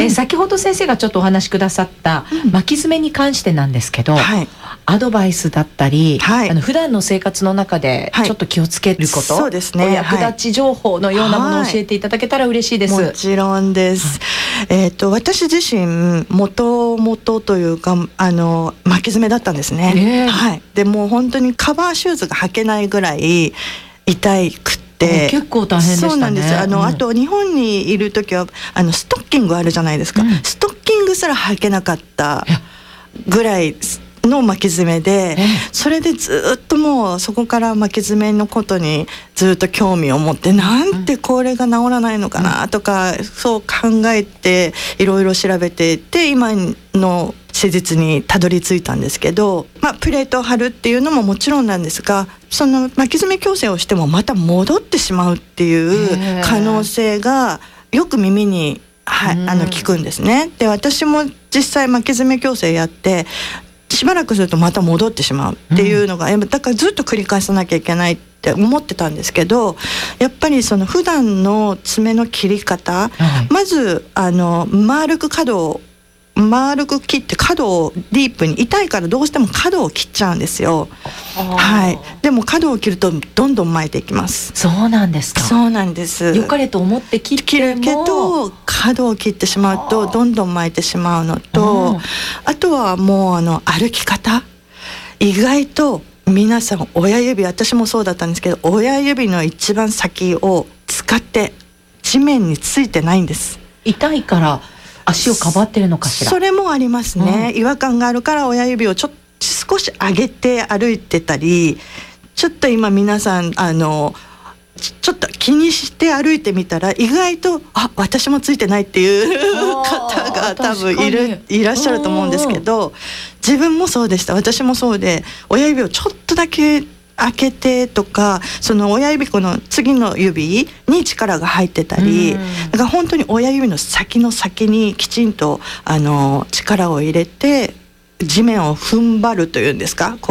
先ほど先生がちょっとお話しくださった巻き爪に関してなんですけど、 はい、 アドバイスだったり、 はい、 普段の生活の中でちょっと気をつけること、 そうですね、 お役立ち情報のようなものを教えていただけたら嬉しいです。 もちろんです、私自身もともとというか巻き爪だったんですね、はい、でもう本当にカバーシューズが履けないぐらい痛くて、 結構大変でしたね。 そうなんです。あと日本にいる時はストッキングあるじゃないですか、ストッキングすら履けなかったぐらいの巻き爪で、それでずっともうそこから巻き爪のことにずっと興味を持って、なんてこれが治らないのかなとか、そう考えていろいろ調べていって今の施術にたどり着いたんですけど、プレートを貼るっていうのももちろんなんですが、その巻き爪矯正をしてもまた戻ってしまうっていう可能性がよく耳に、聞くんですね。で、私も実際巻き爪矯正やってしばらくするとまた戻ってしまうっていうのが、だからずっと繰り返さなきゃいけないって思ってたんですけど、やっぱりその普段の爪の切り方、まず丸く切って角をディープに、痛いからどうしても角を切っちゃうんですよ。はい、でも角を切るとどんどん巻いていきます。 そうなんですか。 そうなんです。 良かれと思って切るけど角を切ってしまうとどんどん巻いてしまうのと、あとはもう歩き方、意外と皆さん親指、私もそうだったんですけど、親指の一番先を使って地面についてないんです。 痛いから足をかばってるのかしら。 それもありますね、違和感があるから親指を少し上げて歩いてたり、ちょっと今皆さんちょっと気にして歩いてみたら、意外と私もついてないっていう方が多分いらっしゃると思うんですけど、自分もそうでした。私もそうで、親指をちょっとだけ開けてとか、その親指この次の指に力が入ってたり、だから本当に親指の先の先にきちんと力を入れて地面を踏ん張るというんですか、